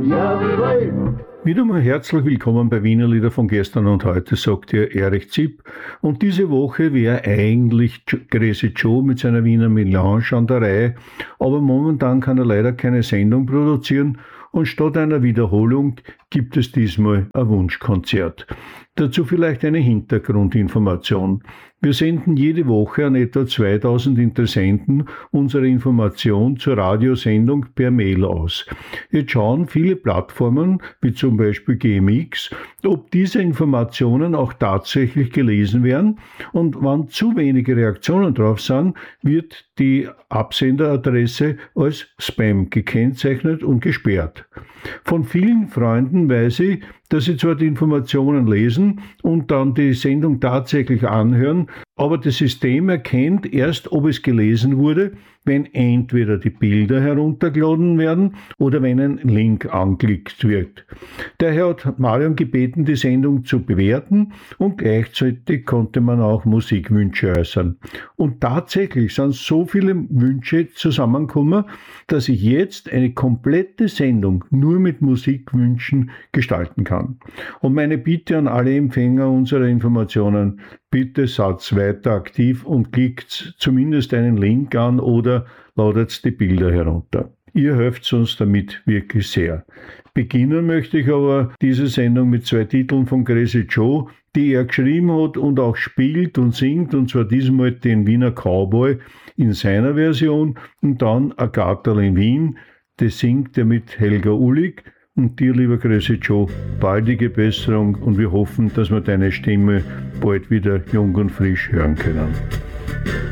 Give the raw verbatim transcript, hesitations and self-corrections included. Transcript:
Jawohl! Wieder mal herzlich willkommen bei Wiener Lieder von gestern und heute, sagt ihr Erich Zipp. Und diese Woche wäre eigentlich Crazy Joe mit seiner Wiener Melange an der Reihe, aber momentan kann er leider keine Sendung produzieren und statt einer Wiederholung gibt es diesmal ein Wunschkonzert. Dazu vielleicht eine Hintergrundinformation. Wir senden jede Woche an etwa zweitausend Interessenten unsere Information zur Radiosendung per Mail aus. Jetzt schauen viele Plattformen, wie zum Beispiel G M X, ob diese Informationen auch tatsächlich gelesen werden, und wenn zu wenige Reaktionen drauf sind, wird die Absenderadresse als Spam gekennzeichnet und gesperrt. Von vielen Freunden weiß ich, dass sie zwar die Informationen lesen und dann die Sendung tatsächlich anhören, aber das System erkennt erst, ob es gelesen wurde, wenn entweder die Bilder heruntergeladen werden oder wenn ein Link angeklickt wird. Daher hat Marion gebeten, die Sendung zu bewerten, und gleichzeitig konnte man auch Musikwünsche äußern. Und tatsächlich sind so viele Wünsche zusammengekommen, dass ich jetzt eine komplette Sendung nur mit Musikwünschen gestalten kann. Und meine Bitte an alle Empfänger unserer Informationen: bitte seid weiter aktiv und klickt zumindest einen Link an oder ladet die Bilder herunter. Ihr helft uns damit wirklich sehr. Beginnen möchte ich aber diese Sendung mit zwei Titeln von Crazy Joe, die er geschrieben hat und auch spielt und singt, und zwar diesmal den Wiener Cowboy in seiner Version und dann Agatha in Wien, das singt er mit Helga Ulig. Und dir, lieber Crazy Joe, baldige Besserung, und wir hoffen, dass wir deine Stimme bald wieder jung und frisch hören können.